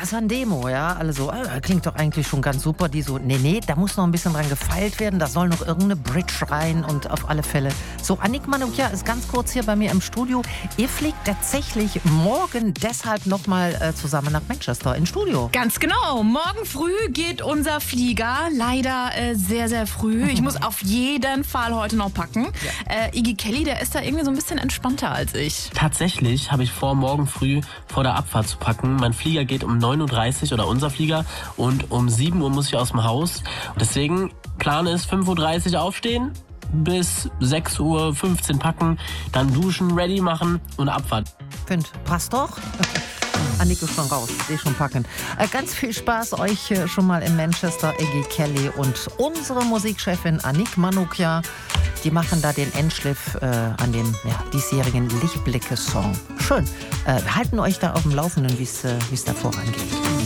Sandemo, ja, alle so, klingt doch eigentlich schon ganz super. Die so, nee, da muss noch ein bisschen dran gefeilt werden, da soll noch irgendeine Bridge rein und auf alle Fälle. So, Annick Manoukian ist ganz kurz hier bei mir im Studio. Ihr fliegt tatsächlich morgen deshalb nochmal zusammen nach Manchester ins Studio. Ganz genau, morgen früh geht unser Flieger, leider sehr, sehr früh. Ich muss auf jeden Fall heute noch packen. Ja. Iggy Kelly, der ist da irgendwie so ein bisschen entspannter als ich. Tatsächlich habe ich vor, morgen früh vor der Abfahrt zu packen. Mein Flieger geht um 9.30 Uhr oder unser Flieger und um 7 Uhr muss ich aus dem Haus. Und deswegen Plan ist 5.30 Uhr aufstehen, bis 6.15 Uhr packen, dann duschen, ready machen und Abfahrt. Passt doch. Annick ist schon raus, ich schon packen. Ganz viel Spaß euch schon mal in Manchester, Iggy Kelly und unsere Musikchefin Annick Manoukian. Die machen da den Endschliff an dem diesjährigen Lichtblicke-Song. Schön. Wir halten euch da auf dem Laufenden, wie es da vorangeht.